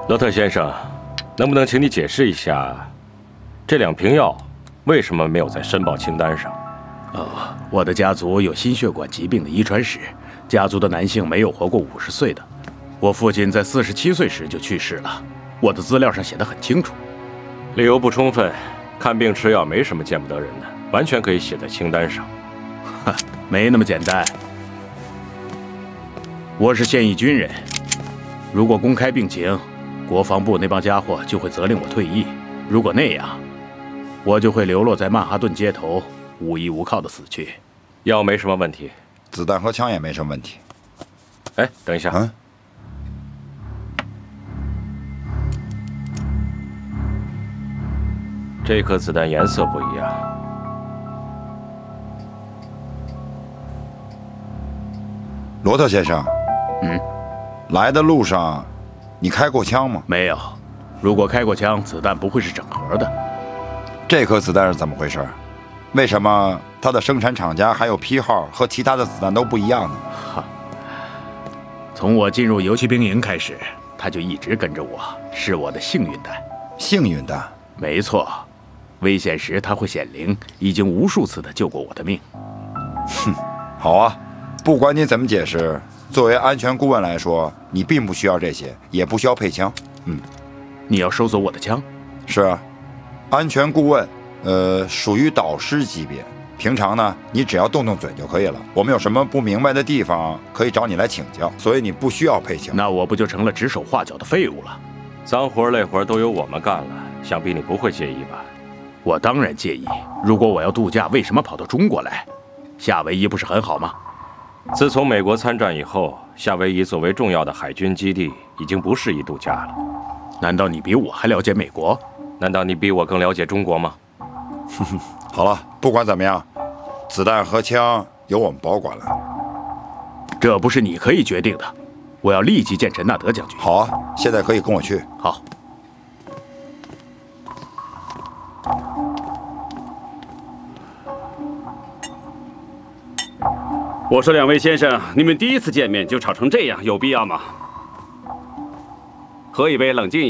罗特先生，能不能请你解释一下，这2瓶药为什么没有在申报清单上？ 我的家族有心血管疾病的遗传史，家族的男性没有活过50岁的。我父亲在47岁时就去世了，我的资料上写得很清楚。 理由不充分，看病吃药没什么见不得人的，完全可以写在清单上。 没那么简单。我是现役军人，如果公开病情，国防部那帮家伙就会责令我退役。如果那样，我就会流落在曼哈顿街头，无依无靠的死去。 药没什么问题， 子弹和枪也没什么问题。 哎，等一下。这颗子弹颜色不一样。 罗特先生，来的路上，你开过枪吗？ 没有。如果开过枪，子弹不会是整盒的。 这颗子弹是怎么回事？为什么它的生产厂家还有批号和其他的子弹都不一样呢？ 从我进入游骑兵营开始，它就一直跟着我，是我的幸运弹。 幸运弹？ 没错。危险时它会显灵，已经无数次的救过我的命。 好啊，不管你怎么解释，作为安全顾问来说，你并不需要这些，也不需要配枪。 你要收走我的枪？ 是啊，安全顾问，属于导师级别。平常呢，你只要动动嘴就可以了。我们有什么不明白的地方，可以找你来请教，所以你不需要配枪。 那我不就成了指手画脚的废物了？ 脏活累活都由我们干了，想必你不会介意吧？ 我当然介意。如果我要度假，为什么跑到中国来？夏威夷不是很好吗？ 自从美国参战以后，夏威夷作为重要的海军基地，已经不适宜度假了。 难道你比我还了解美国？ 难道你比我更了解中国吗？ 好了，不管怎么样，子弹和枪由我们保管了。 这不是你可以决定的。我要立即见陈纳德将军。 好啊，现在可以跟我去。 好。 我说，2位先生，你们第一次见面就吵成这样，有必要吗？喝一杯，冷静一下。